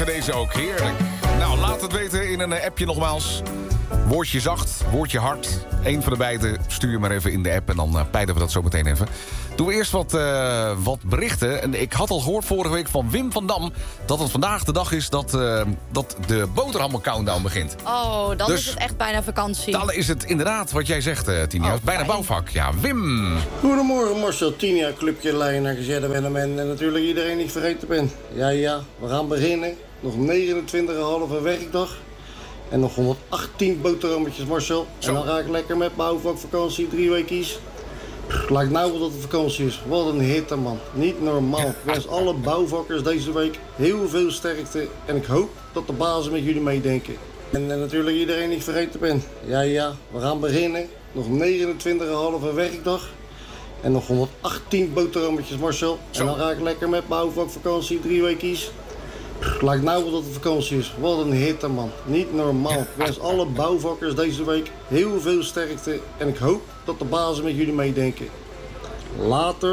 lekker deze ook. Heerlijk. Nou, laat het weten in een appje nogmaals. Woordje zacht, woordje hard. Eén van de beide stuur je maar even in de app. En dan peilen we dat zo meteen even. Doen we eerst wat berichten. En ik had al gehoord vorige week van Wim van Dam... dat het vandaag de dag is dat de boterhammen countdown begint. Oh, dan dus is het echt bijna vakantie. Dan is het inderdaad wat jij zegt, Tinia. Bijna bouwvak. Ja, Wim. Goedemorgen Marcel, Tinia, Clubje Leijner, gezette evenement en natuurlijk iedereen die ik vergeten ben. Ja, we gaan beginnen. Nog 29,5 werkdag. En nog 118 boterhammetjes, Marcel. Zo. En dan ga ik lekker met bouwvakvakantie 3 weekjes. Lijkt nou wel dat het vakantie is. Wat een hitte, man. Niet normaal. Ik wens alle bouwvakkers deze week heel veel sterkte. En ik hoop dat de bazen met jullie meedenken. En natuurlijk iedereen die ik vergeten ben. Ja, we gaan beginnen. Nog 29,5 werkdag. En nog 118 boterhammetjes, Marcel. Zo. En dan ga ik lekker met bouwvakvakantie 3 weekjes. Lijkt nou wel dat het vakantie is. Wat een hitte, man. Niet normaal. Ik wens alle bouwvakkers deze week heel veel sterkte. En ik hoop dat de bazen met jullie meedenken. Later.